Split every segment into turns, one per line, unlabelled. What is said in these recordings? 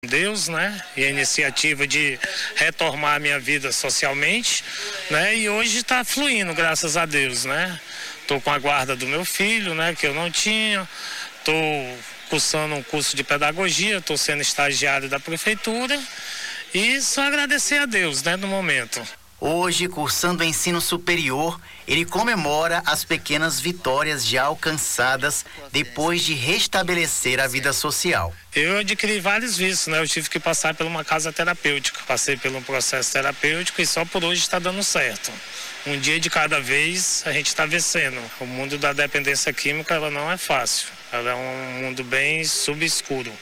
Deus, né? E a iniciativa de retomar a minha vida socialmente, né? E hoje está fluindo, graças a Deus, né? Tô com a guarda do meu filho, né? Que eu não tinha. Tô cursando um curso de pedagogia, tô sendo estagiário da prefeitura e só agradecer a Deus, né? No momento.
Hoje, cursando ensino superior, ele comemora as pequenas vitórias já alcançadas depois de restabelecer a vida social.
Eu adquiri vários vícios, né? Eu tive que passar por uma casa terapêutica, passei por um processo terapêutico e só por hoje está dando certo. Um dia de cada vez a gente está vencendo. O mundo da dependência química, ela não é fácil. Ela é um mundo bem subescuro.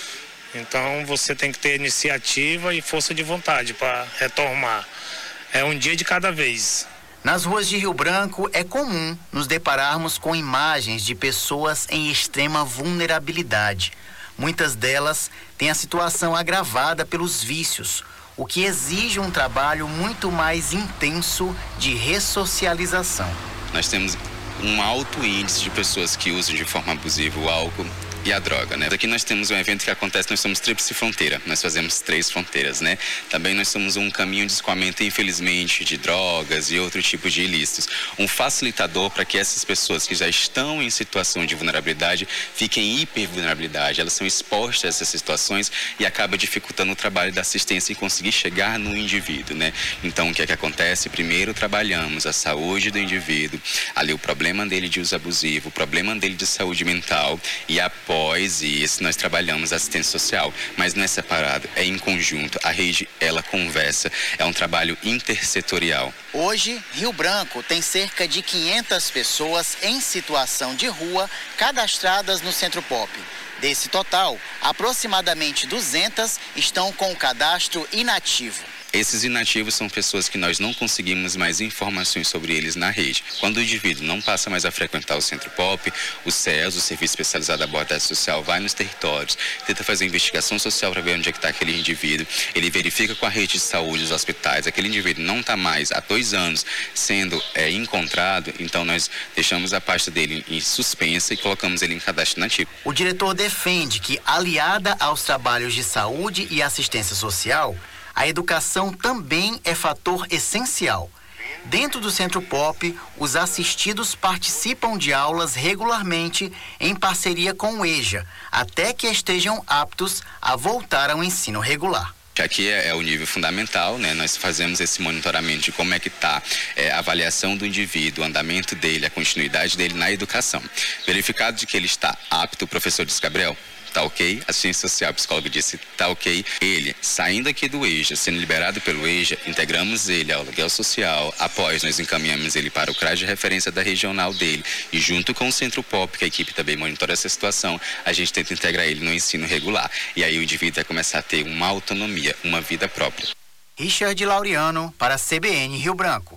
Então você tem que ter iniciativa e força de vontade para retomar. É um dia de cada vez.
Nas ruas de Rio Branco é comum nos depararmos com imagens de pessoas em extrema vulnerabilidade. Muitas delas têm a situação agravada pelos vícios, o que exige um trabalho muito mais intenso de ressocialização.
Nós temos um alto índice de pessoas que usam de forma abusiva o álcool e a droga, né? Aqui nós temos um evento que acontece, nós somos tríplice fronteira, nós fazemos 3 fronteiras, né? Também nós somos um caminho de escoamento, infelizmente, de drogas e outro tipo de ilícitos. Um facilitador para que essas pessoas que já estão em situação de vulnerabilidade fiquem em hipervulnerabilidade, elas são expostas a essas situações e acaba dificultando o trabalho da assistência e conseguir chegar no indivíduo, né? Então, o que é que acontece? Primeiro trabalhamos a saúde do indivíduo, ali o problema dele de uso abusivo, o problema dele de saúde mental e após isso nós trabalhamos assistência social, mas não é separado, é em conjunto. A rede, ela conversa, é um trabalho intersetorial.
Hoje, Rio Branco tem cerca de 500 pessoas em situação de rua cadastradas no Centro Pop. Desse total, aproximadamente 200 estão com o cadastro inativo.
Esses inativos são pessoas que nós não conseguimos mais informações sobre eles na rede. Quando o indivíduo não passa mais a frequentar o Centro Pop, o SES, o Serviço Especializado da Abordagem Social, vai nos territórios, tenta fazer investigação social para ver onde é que está aquele indivíduo, ele verifica com a rede de saúde, os hospitais, aquele indivíduo não está mais há 2 anos sendo encontrado, então nós deixamos a pasta dele em suspensa e colocamos ele em cadastro inativo.
O diretor defende que, aliada aos trabalhos de saúde e assistência social, a educação também é fator essencial. Dentro do Centro Pop, os assistidos participam de aulas regularmente em parceria com o EJA, até que estejam aptos a voltar ao ensino regular.
Aqui é o nível fundamental, né? Nós fazemos esse monitoramento de como é que está a avaliação do indivíduo, o andamento dele, a continuidade dele na educação. Verificado de que ele está apto, o professor disse, Gabriel, tá ok, assistência social, o psicólogo disse, tá ok. Ele, saindo aqui do EJA, sendo liberado pelo EJA, integramos ele ao aluguel social, após nós encaminhamos ele para o CRAS de referência da regional dele e junto com o Centro Pop, que a equipe também monitora essa situação, a gente tenta integrar ele no ensino regular. E aí o indivíduo vai começar a ter uma autonomia, uma vida própria.
Richard Laureano para a CBN Rio Branco.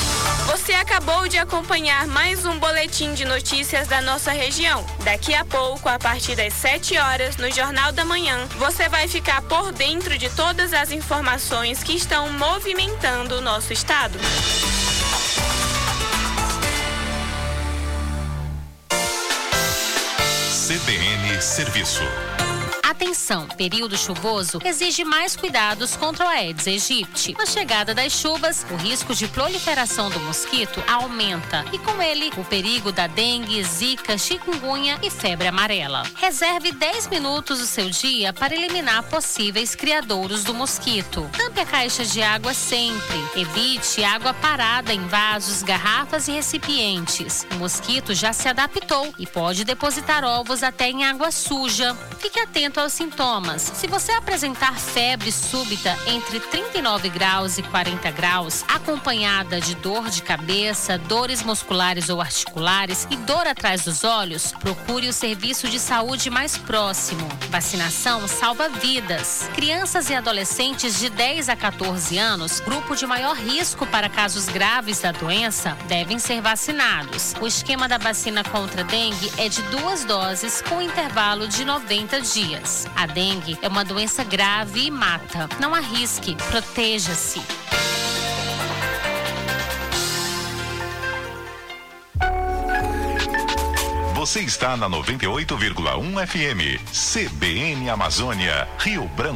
Você acabou de acompanhar mais um boletim de notícias da nossa região. Daqui a pouco, a partir das 7 horas, no Jornal da Manhã, você vai ficar por dentro de todas as informações que estão movimentando o nosso estado.
CBN Serviço.
Atenção, período chuvoso exige mais cuidados contra o Aedes aegypti. Com a chegada das chuvas, o risco de proliferação do mosquito aumenta e com ele o perigo da dengue, zika, chikungunya e febre amarela. Reserve 10 minutos do seu dia para eliminar possíveis criadouros do mosquito. Tampe a caixa de água sempre. Evite água parada em vasos, garrafas e recipientes. O mosquito já se adaptou e pode depositar ovos até em água suja. Fique atento aos sintomas. Se você apresentar febre súbita entre 39 graus e 40 graus, acompanhada de dor de cabeça, dores musculares ou articulares e dor atrás dos olhos, procure o serviço de saúde mais próximo. Vacinação salva vidas. Crianças e adolescentes de 10 a 14 anos, grupo de maior risco para casos graves da doença, devem ser vacinados. O esquema da vacina contra a dengue é de 2 doses com intervalo de 90 dias. A dengue é uma doença grave e mata. Não arrisque, proteja-se.
Você está na 98,1 FM. CBN Amazônia, Rio Branco.